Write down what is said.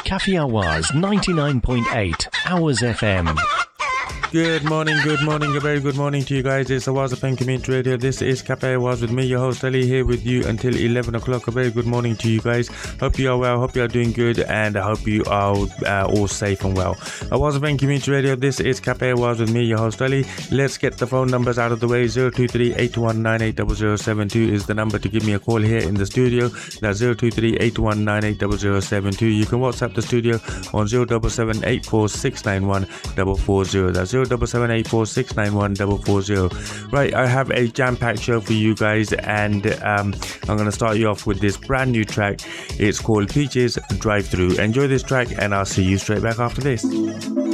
Cafe Awaz 99.8 Hours FM. Good morning, a very good morning to you guys. It's Awaz FM Community Radio. This is Cafe Awaz with me, your host Ali, here with you until 11 o'clock. A very good morning to you guys. Hope you are well, hope you are doing good, and I hope you are all safe and well. Awaz FM Community Radio. This is Cafe Awaz with me, your host Ali. Let's get the phone numbers out of the way. 023-819-80072 is the number to give me a call here in the studio. That's 023-819-80072. You can WhatsApp the studio on 077-84691-440. That's 077-84691-440. Right, I have a jam-packed show for you guys, and I'm going to start you off with this brand new track. It's called Peaches Drive Through. Enjoy this track, and I'll see you straight back after this.